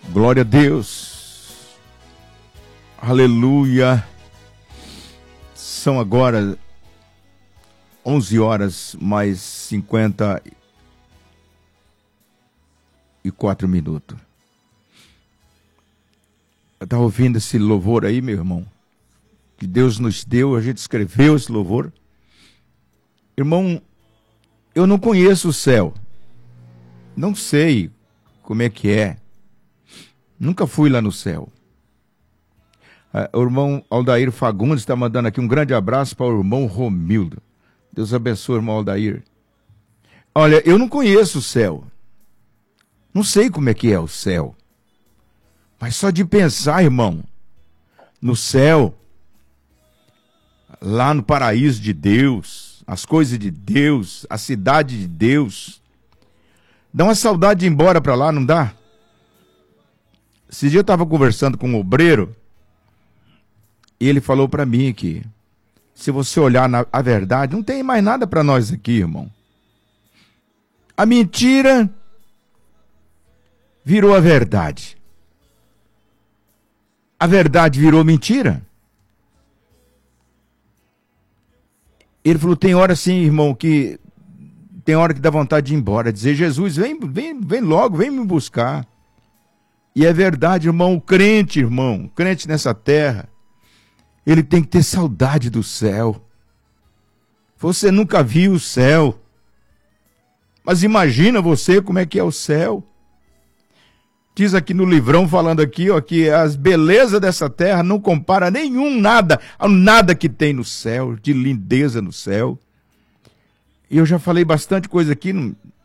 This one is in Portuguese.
Glória a Deus. Aleluia. São agora 11 horas mais 54 minutos. Eu estava ouvindo esse louvor aí, meu irmão, que Deus nos deu, a gente escreveu esse louvor. Irmão, eu não conheço o céu. Não sei como é que é. Nunca fui lá no céu. O irmão Aldair Fagundes está mandando aqui um grande abraço para o irmão Romildo. Deus abençoe, irmão Aldair. Olha, eu não conheço o céu. Não sei como é que é o céu. Mas só de pensar, irmão, no céu, lá no paraíso de Deus, as coisas de Deus, a cidade de Deus, dá uma saudade de ir embora para lá, não dá? Esse dia eu estava conversando com um obreiro e ele falou para mim que se você olhar a verdade, não tem mais nada para nós aqui, irmão. A mentira virou a verdade. A verdade virou mentira. Ele falou, tem hora sim, irmão, que tem hora que dá vontade de ir embora, dizer, Jesus, vem logo, vem me buscar. E é verdade, irmão, o crente nessa terra, ele tem que ter saudade do céu. Você nunca viu o céu, mas imagina você como é que é o céu. Diz aqui no livrão, falando aqui, ó, que as belezas dessa terra não compara nada que tem no céu, de lindeza no céu. E eu já falei bastante coisa aqui,